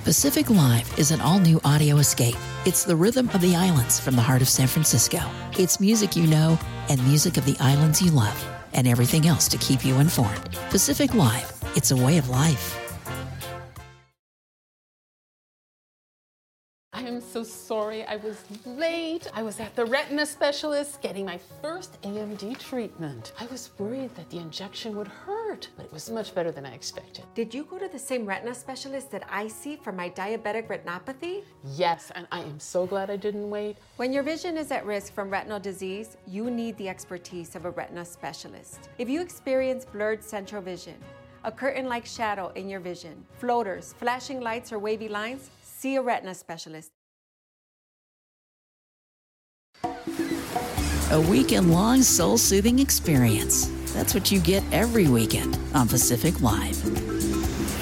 Pacific Live is an all-new audio escape. It's the rhythm of the islands from the heart of San Francisco. It's music you know and music of the islands you love, and everything else to keep you informed. Pacific Live, it's a way of life. I am so sorry I was late. I was at the retina specialist getting my first AMD treatment. I was worried that the injection would hurt, but it was much better than I expected. Did you go to the same retina specialist that I see for my diabetic retinopathy? Yes, and I am so glad I didn't wait. When your vision is at risk from retinal disease, you need the expertise of a retina specialist. If you experience blurred central vision, a curtain-like shadow in your vision, floaters, flashing lights, or wavy lines, see a retina specialist. A weekend-long soul-soothing experience. That's what you get every weekend on Pacific Live.